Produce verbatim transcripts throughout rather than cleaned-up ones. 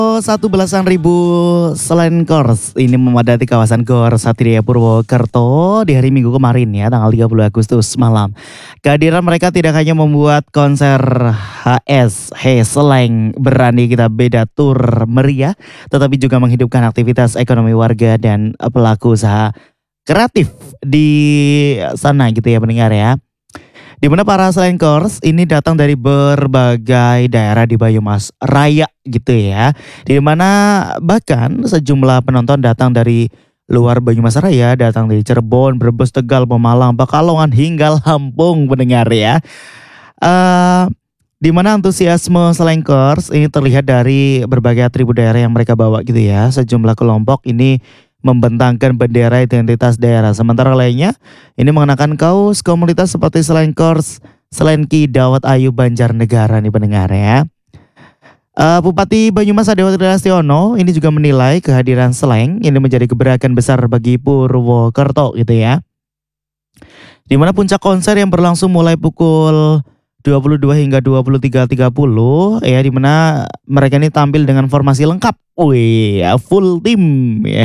Satu belasan ribu Slankers ini memadati kawasan Gor Satria Purwokerto di hari Minggu kemarin ya, tanggal tiga puluh Agustus malam. Kehadiran mereka tidak hanya membuat konser H S Hey Slank Berani Kita Beda Tour meriah, tetapi juga menghidupkan aktivitas ekonomi warga dan pelaku usaha kreatif di sana gitu ya pendengar ya. Di mana para Slankers ini datang dari berbagai daerah di Banyumas Raya gitu ya. Di mana bahkan sejumlah penonton datang dari luar Banyumas Raya, datang dari Cirebon, Brebes, Tegal, Pemalang, Pekalongan hingga Lampung pendengar ya. Uh, di mana antusiasme Slankers ini terlihat dari berbagai atribut daerah yang mereka bawa gitu ya. Sejumlah kelompok ini membentangkan bendera identitas daerah, sementara lainnya ini mengenakan kaos komunitas seperti Slankers, Slanky, Dawat Ayu, Banjarnegara nih pendengar ya. Uh, Bupati Banyumas Adewati Lastiono ini juga menilai kehadiran Slank ini menjadi gebrakan besar bagi Purwokerto gitu ya. Dimana puncak konser yang berlangsung mulai pukul dua puluh dua hingga dua puluh tiga tiga puluh ya, dimana mereka ini tampil dengan formasi lengkap, wih full team ya.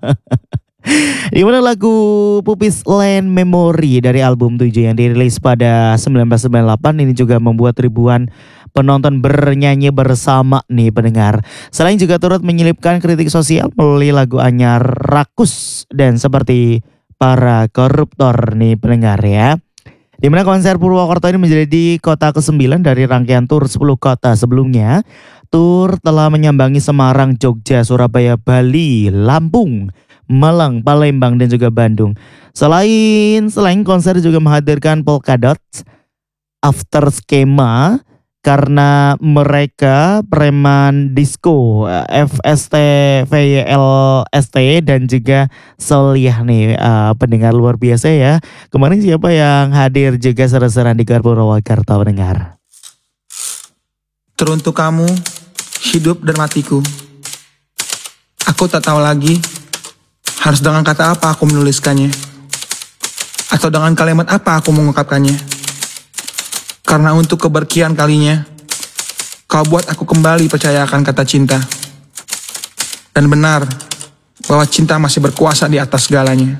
Dimana lagu Pupis Land Memory dari album tujuh yang dirilis pada seribu sembilan ratus sembilan puluh delapan ini juga membuat ribuan penonton bernyanyi bersama nih pendengar. Selain juga turut menyelipkan kritik sosial melalui lagu anyar Rakus dan Seperti Para Koruptor nih pendengar ya. Di mana konser Purwokerto ini menjadi kota kesembilan dari rangkaian tur sepuluh kota sebelumnya. Tur telah menyambangi Semarang, Jogja, Surabaya, Bali, Lampung, Malang, Palembang, dan juga Bandung. Selain selain konser juga menghadirkan Polkadot, After Skema, karena mereka preman disco, F S T, V Y L S T, dan juga Soliah nih uh, pendengar luar biasa ya. Kemarin siapa yang hadir juga seru-seruan di Gor Purwokerto pendengar? Teruntuk kamu, hidup dan matiku. Aku tak tahu lagi harus dengan kata apa aku menuliskannya, atau dengan kalimat apa aku mengungkapkannya. Karena untuk keberkian kalinya, kau buat aku kembali percaya akan kata cinta. Dan benar bahwa cinta masih berkuasa di atas segalanya.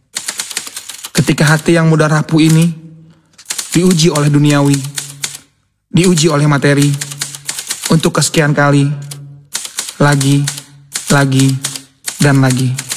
Ketika hati yang mudah rapuh ini diuji oleh duniawi, diuji oleh materi, untuk kesekian kali, lagi, lagi, dan lagi.